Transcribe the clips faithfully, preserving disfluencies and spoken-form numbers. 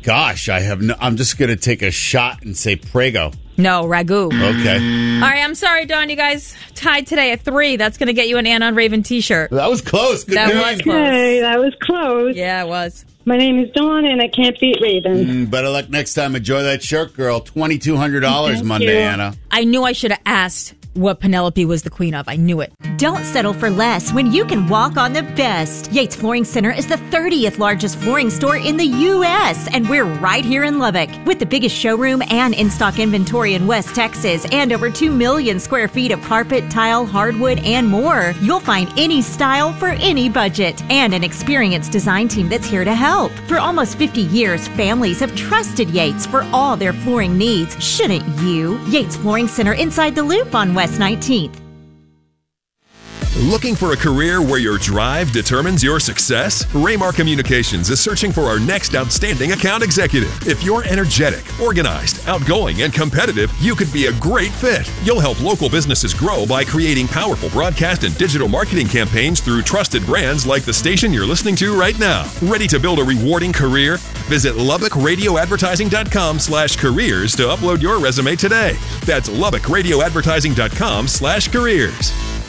gosh, I have no, I'm just going to take a shot and say Prego. No, ragu. Okay. All right, I'm sorry, Dawn. You guys tied today at three. That's going to get you an Anna and Raven t-shirt. That was close. Good that game. was close. Hey, that was close. Yeah, it was. My name is Dawn, and I can't beat Raven. Mm, better luck next time. Enjoy that shirt, girl. twenty-two hundred dollars Thank Monday, you. Anna. I knew I should have asked what Penelope was the queen of. I knew it. Don't settle for less when you can walk on the best. Yates Flooring Center is the thirtieth largest flooring store in the U S, and we're right here in Lubbock. With the biggest showroom and in-stock inventory in West Texas and over two million square feet of carpet, tile, hardwood, and more, you'll find any style for any budget and an experienced design team that's here to help. For almost fifty years, families have trusted Yates for all their flooring needs. Shouldn't you? Yates Flooring Center inside the Loop on West nineteenth. Looking for a career where your drive determines your success? Raymar Communications is searching for our next outstanding account executive. If you're energetic, organized, outgoing, and competitive, you could be a great fit. You'll help local businesses grow by creating powerful broadcast and digital marketing campaigns through trusted brands like the station you're listening to right now. Ready to build a rewarding career? Visit Lubbock Radio Advertising dot com slash careers to upload your resume today. That's Lubbock Radio Advertising dot com slash careers.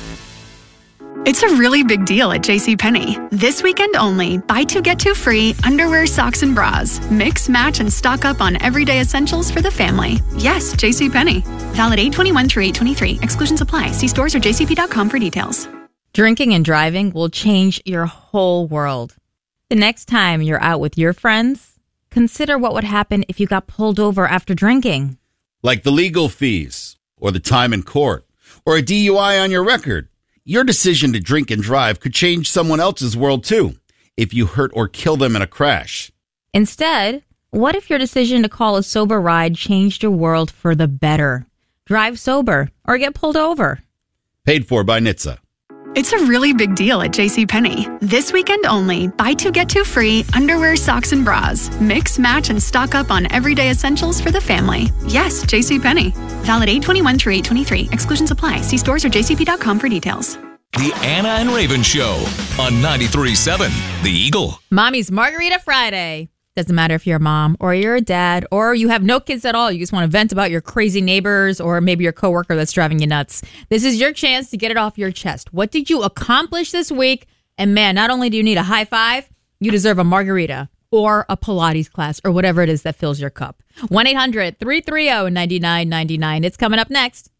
It's a really big deal at JCPenney. This weekend only, buy two, get two free underwear, socks, and bras. Mix, match, and stock up on everyday essentials for the family. Yes, JCPenney. Valid eight twenty-one through eight twenty-three. Exclusions apply. See stores or j c p dot com for details. Drinking and driving will change your whole world. The next time you're out with your friends, consider what would happen if you got pulled over after drinking. Like the legal fees, or the time in court, or a D U I on your record. Your decision to drink and drive could change someone else's world, too, if you hurt or kill them in a crash. Instead, what if your decision to call a sober ride changed your world for the better? Drive sober or get pulled over. Paid for by N H T S A. It's a really big deal at JCPenney. This weekend only, buy two, get two free underwear, socks, and bras. Mix, match, and stock up on everyday essentials for the family. Yes, JCPenney. Valid eight twenty-one through eight twenty-three. Exclusions apply. See stores or j c p dot com for details. The Anna and Raven Show on ninety-three point seven The Eagle. Mommy's Margarita Friday. Doesn't matter if you're a mom or you're a dad or you have no kids at all. You just want to vent about your crazy neighbors or maybe your coworker that's driving you nuts. This is your chance to get it off your chest. What did you accomplish this week? And man, not only do you need a high five, you deserve a margarita or a Pilates class or whatever it is that fills your cup. one eight hundred three three zero nine nine nine nine. It's coming up next.